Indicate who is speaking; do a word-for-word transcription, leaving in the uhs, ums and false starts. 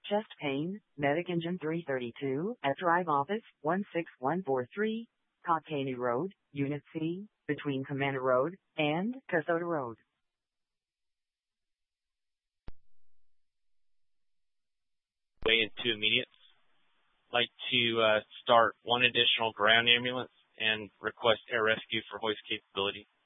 Speaker 1: chest pain, Medic Engine three thirty-two, at Drive Office, one six one four three, Cockney Road, Unit C, between Commander Road and Casota Road.
Speaker 2: Way into immediate. Like to uh, start one additional ground ambulance and request air rescue for hoist capability.